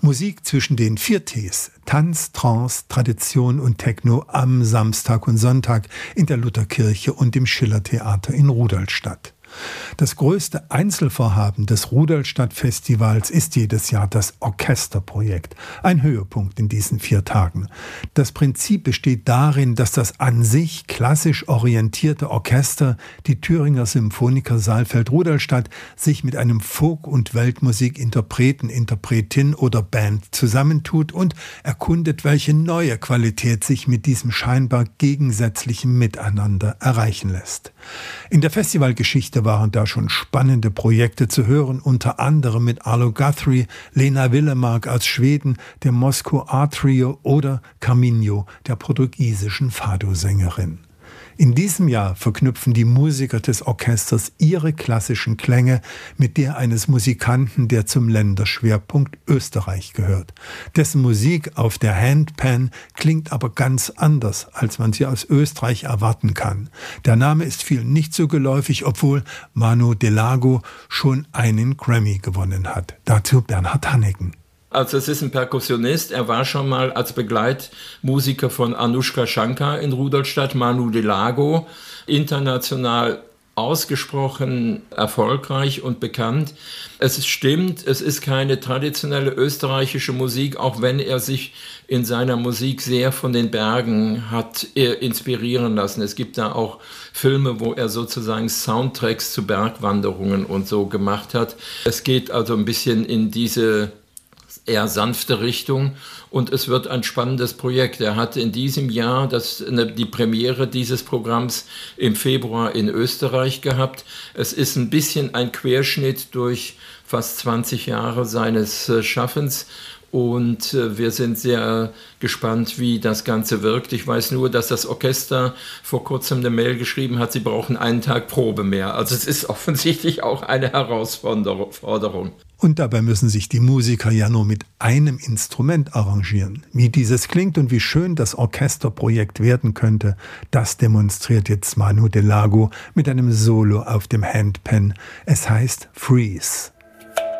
Musik zwischen den 4 Ts, Tanz, Trance, Tradition und Techno am Samstag und Sonntag in der Lutherkirche und im Schillertheater in Rudolstadt. Das größte Einzelvorhaben des Rudolstadt-Festivals ist jedes Jahr das Orchesterprojekt, ein Höhepunkt in diesen 4 Tagen. Das Prinzip besteht darin, dass das an sich klassisch orientierte Orchester, die Thüringer Symphoniker Saalfeld-Rudolstadt, sich mit einem Folk- und Weltmusikinterpreten, Interpretin oder Band zusammentut und erkundet, welche neue Qualität sich mit diesem scheinbar gegensätzlichen Miteinander erreichen lässt. In der Festivalgeschichte waren da schon spannende Projekte zu hören, unter anderem mit Arlo Guthrie, Lena Willemark aus Schweden, der Moscow Art Trio oder Carminho, der portugiesischen Fado-Sängerin. In diesem Jahr verknüpfen die Musiker des Orchesters ihre klassischen Klänge mit der eines Musikanten, der zum Länderschwerpunkt Österreich gehört. Dessen Musik auf der Handpan klingt aber ganz anders, als man sie aus Österreich erwarten kann. Der Name ist vielen nicht so geläufig, obwohl Manu Delago schon einen Grammy gewonnen hat. Dazu Bernhard Hanniken. Also es ist ein Perkussionist, er war schon mal als Begleitmusiker von Anushka Shankar in Rudolstadt, Manu Delago, international ausgesprochen erfolgreich und bekannt. Es stimmt, es ist keine traditionelle österreichische Musik, auch wenn er sich in seiner Musik sehr von den Bergen hat inspirieren lassen. Es gibt da auch Filme, wo er sozusagen Soundtracks zu Bergwanderungen und so gemacht hat. Es geht also ein bisschen in diese eher sanfte Richtung und es wird ein spannendes Projekt. Er hat in diesem Jahr die Premiere dieses Programms im Februar in Österreich gehabt. Es ist ein bisschen ein Querschnitt durch fast 20 Jahre seines Schaffens und wir sind sehr gespannt, wie das Ganze wirkt. Ich weiß nur, dass das Orchester vor kurzem eine Mail geschrieben hat, sie brauchen einen Tag Probe mehr. Also es ist offensichtlich auch eine Herausforderung. Und dabei müssen sich die Musiker ja nur mit einem Instrument arrangieren. Wie dieses klingt und wie schön das Orchesterprojekt werden könnte, das demonstriert jetzt Manu Delago mit einem Solo auf dem Handpan. Es heißt Freeze.